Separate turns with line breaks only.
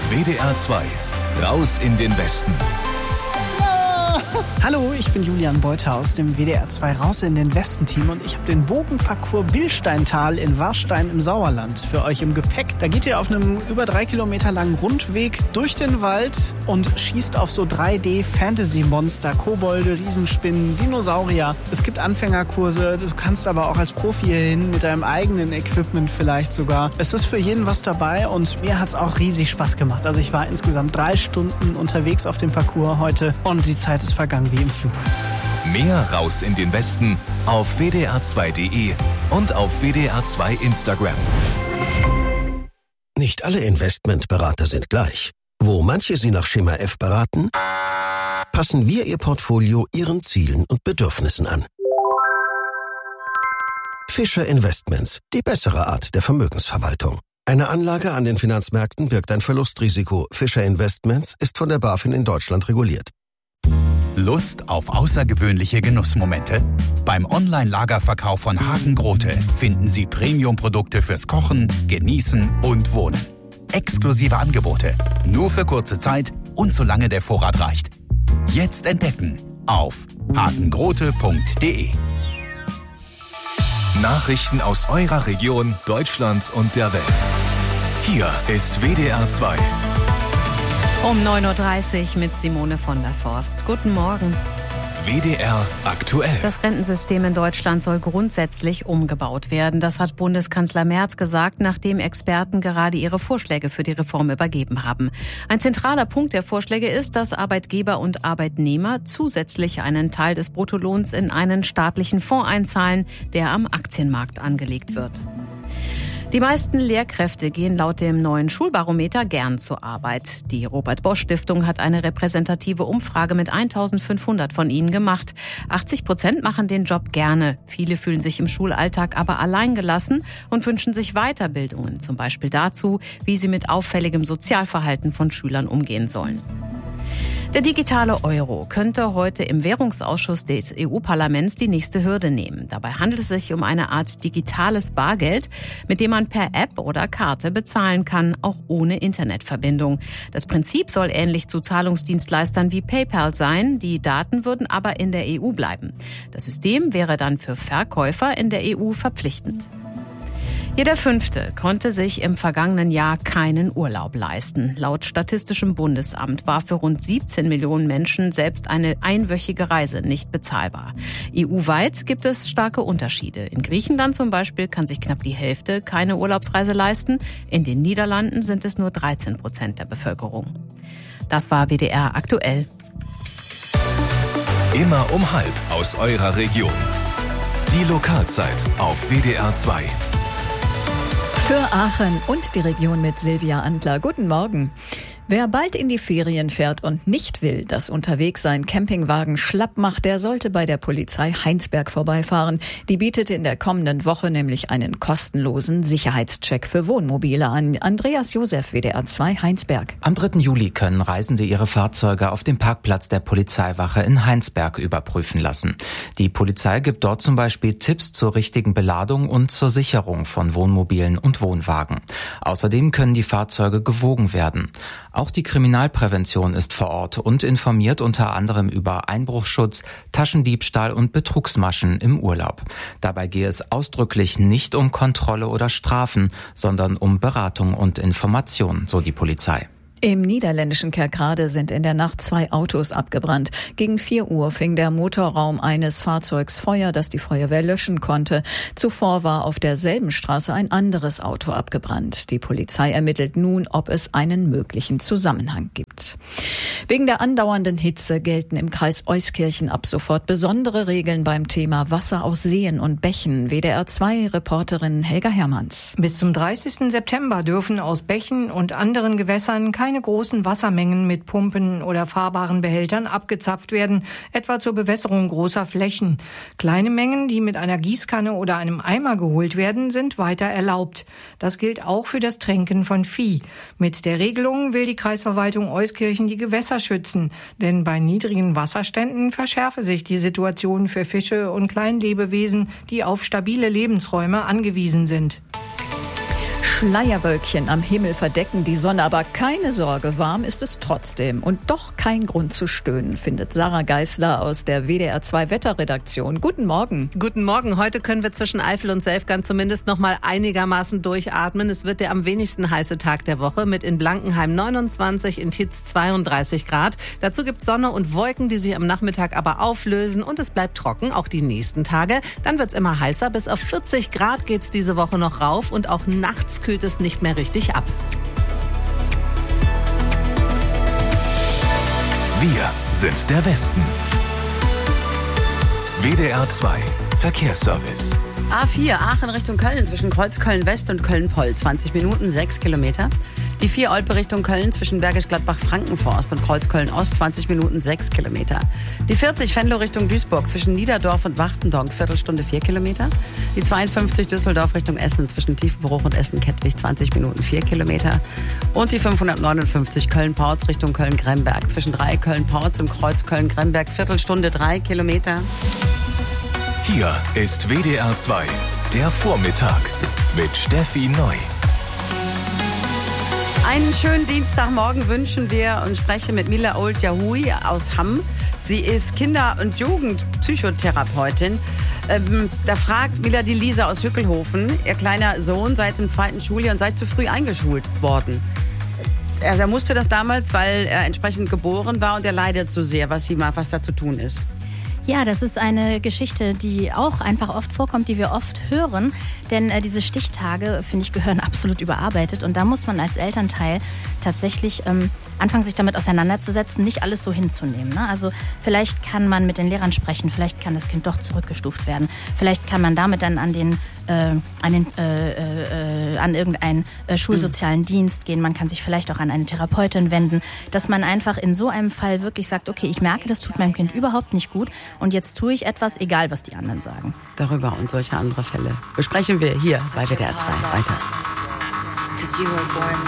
WDR 2, raus in den Westen.
Hallo, ich bin Julian Beuter aus dem WDR 2 Raus in den Westen-Team und ich habe den Bogenparcours Bilsteintal in Warstein im Sauerland für euch im Gepäck. Da geht ihr auf einem über 3 Kilometer langen Rundweg durch den Wald und schießt auf so 3D-Fantasy-Monster, Kobolde, Riesenspinnen, Dinosaurier. Es gibt Anfängerkurse, du kannst aber auch als Profi hierhin mit deinem eigenen Equipment vielleicht sogar. Es ist für jeden was dabei und mir hat es auch riesig Spaß gemacht. Also ich war insgesamt 3 Stunden unterwegs auf dem Parcours heute und die Zeit ist vergangen wie im Flug.
Mehr Raus in den Westen auf wdr2.de und auf WDR 2 Instagram.
Nicht alle Investmentberater sind gleich. Wo manche Sie nach Schema F beraten, passen wir Ihr Portfolio Ihren Zielen und Bedürfnissen an. Fischer Investments, die bessere Art der Vermögensverwaltung. Eine Anlage an den Finanzmärkten birgt ein Verlustrisiko. Fischer Investments ist von der BaFin in Deutschland reguliert.
Lust auf außergewöhnliche Genussmomente? Beim Online-Lagerverkauf von Hagen Grote finden Sie Premium-Produkte fürs Kochen, Genießen und Wohnen. Exklusive Angebote, nur für kurze Zeit und solange der Vorrat reicht. Jetzt entdecken auf hagengrote.de.
Nachrichten aus eurer Region, Deutschlands und der Welt. Hier ist WDR 2.
Um 9.30 Uhr mit Simone von der Forst. Guten Morgen.
WDR aktuell.
Das Rentensystem in Deutschland soll grundsätzlich umgebaut werden. Das hat Bundeskanzler Merz gesagt, nachdem Experten gerade ihre Vorschläge für die Reform übergeben haben. Ein zentraler Punkt der Vorschläge ist, dass Arbeitgeber und Arbeitnehmer zusätzlich einen Teil des Bruttolohns in einen staatlichen Fonds einzahlen, der am Aktienmarkt angelegt wird. Die meisten Lehrkräfte gehen laut dem neuen Schulbarometer gern zur Arbeit. Die Robert-Bosch-Stiftung hat eine repräsentative Umfrage mit 1.500 von ihnen gemacht. 80% machen den Job gerne. Viele fühlen sich im Schulalltag aber alleingelassen und wünschen sich Weiterbildungen, zum Beispiel dazu, wie sie mit auffälligem Sozialverhalten von Schülern umgehen sollen. Der digitale Euro könnte heute im Währungsausschuss des EU-Parlaments die nächste Hürde nehmen. Dabei handelt es sich um eine Art digitales Bargeld, mit dem man per App oder Karte bezahlen kann, auch ohne Internetverbindung. Das Prinzip soll ähnlich zu Zahlungsdienstleistern wie PayPal sein. Die Daten würden aber in der EU bleiben. Das System wäre dann für Verkäufer in der EU verpflichtend. Jeder Fünfte konnte sich im vergangenen Jahr keinen Urlaub leisten. Laut Statistischem Bundesamt war für rund 17 Millionen Menschen selbst eine einwöchige Reise nicht bezahlbar. EU-weit gibt es starke Unterschiede. In Griechenland zum Beispiel kann sich knapp die Hälfte keine Urlaubsreise leisten. In den Niederlanden sind es nur 13% der Bevölkerung. Das war WDR aktuell.
Immer um 12:30 aus eurer Region. Die Lokalzeit auf WDR 2.
Für Aachen und die Region mit Silvia Antler. Guten Morgen. Wer bald in die Ferien fährt und nicht will, dass unterwegs sein Campingwagen schlapp macht, der sollte bei der Polizei Heinsberg vorbeifahren. Die bietet in der kommenden Woche nämlich einen kostenlosen Sicherheitscheck für Wohnmobile an. Andreas Josef, WDR 2, Heinsberg.
Am 3. Juli können Reisende ihre Fahrzeuge auf dem Parkplatz der Polizeiwache in Heinsberg überprüfen lassen. Die Polizei gibt dort zum Beispiel Tipps zur richtigen Beladung und zur Sicherung von Wohnmobilen und Wohnwagen. Außerdem können die Fahrzeuge gewogen werden. Auch die Kriminalprävention ist vor Ort und informiert unter anderem über Einbruchsschutz, Taschendiebstahl und Betrugsmaschen im Urlaub. Dabei gehe es ausdrücklich nicht um Kontrolle oder Strafen, sondern um Beratung und Information, so die Polizei.
Im niederländischen Kerkrade sind in der Nacht 2 Autos abgebrannt. Gegen 4 Uhr fing der Motorraum eines Fahrzeugs Feuer, das die Feuerwehr löschen konnte. Zuvor war auf derselben Straße ein anderes Auto abgebrannt. Die Polizei ermittelt nun, ob es einen möglichen Zusammenhang gibt. Wegen der andauernden Hitze gelten im Kreis Euskirchen ab sofort besondere Regeln beim Thema Wasser aus Seen und Bächen. WDR 2 Reporterin Helga Hermanns.
Bis zum 30. September dürfen aus Bächen und anderen Gewässern keine großen Wassermengen mit Pumpen oder fahrbaren Behältern abgezapft werden, etwa zur Bewässerung großer Flächen. Kleine Mengen, die mit einer Gießkanne oder einem Eimer geholt werden, sind weiter erlaubt. Das gilt auch für das Tränken von Vieh. Mit der Regelung will die Kreisverwaltung Euskirchen die Gewässer schützen, denn bei niedrigen Wasserständen verschärfe sich die Situation für Fische und Kleinlebewesen, die auf stabile Lebensräume angewiesen sind.
Schleierwölkchen am Himmel verdecken die Sonne, aber keine Sorge, warm ist es trotzdem. Und doch kein Grund zu stöhnen, findet Sarah Geisler aus der WDR 2 Wetterredaktion. Guten Morgen.
Guten Morgen. Heute können wir zwischen Eifel und Selfgang zumindest noch mal einigermaßen durchatmen. Es wird der am wenigsten heiße Tag der Woche mit in Blankenheim 29, in Tietz 32 Grad. Dazu gibt es Sonne und Wolken, die sich am Nachmittag aber auflösen und es bleibt trocken, auch die nächsten Tage. Dann wird es immer heißer. Bis auf 40 Grad geht es diese Woche noch rauf und auch nachts kühlt es nicht mehr richtig ab.
Wir sind der Westen. WDR 2 Verkehrsservice.
A4 Aachen Richtung Köln zwischen Kreuzköln-West und Köln-Poll 20 Minuten, 6 Kilometer. Die 4 Olpe Richtung Köln zwischen Bergisch Gladbach-Frankenforst und Kreuzköln-Ost 20 Minuten, 6 Kilometer. Die 40 Venlo Richtung Duisburg zwischen Niederdorf und Wachtendonk Viertelstunde, 4 Kilometer. Die 52 Düsseldorf Richtung Essen zwischen Tiefenbruch und Essen-Kettwig 20 Minuten, 4 Kilometer. Und die 559 Köln-Porz Richtung Köln-Gremberg zwischen Köln-Porz und Kreuzköln-Gremberg Viertelstunde, 3 Kilometer.
Hier ist WDR 2, der Vormittag mit Steffi Neu.
Einen schönen Dienstagmorgen wünschen wir und sprechen mit Mila Old-Yahui aus Hamm. Sie ist Kinder- und Jugendpsychotherapeutin. Da fragt Mila die Lisa aus Hückelhofen, ihr kleiner Sohn sei jetzt im 2. Schuljahr und sei zu früh eingeschult worden. Er musste das damals, weil er entsprechend geboren war und er leidet so sehr, was da zu tun ist.
Ja, das ist eine Geschichte, die auch einfach oft vorkommt, die wir oft hören. Denn diese Stichtage, finde ich, gehören absolut überarbeitet. Und da muss man als Elternteil tatsächlich anfangen, sich damit auseinanderzusetzen, nicht alles so hinzunehmen. Ne? Also vielleicht kann man mit den Lehrern sprechen, vielleicht kann das Kind doch zurückgestuft werden. Vielleicht kann man damit dann an irgendeinen schulsozialen Dienst gehen. Man kann sich vielleicht auch an eine Therapeutin wenden, dass man einfach in so einem Fall wirklich sagt, okay, ich merke, das tut meinem Kind überhaupt nicht gut und jetzt tue ich etwas, egal was die anderen sagen.
Darüber und solche andere Fälle besprechen wir hier bei WDR 2 weiter.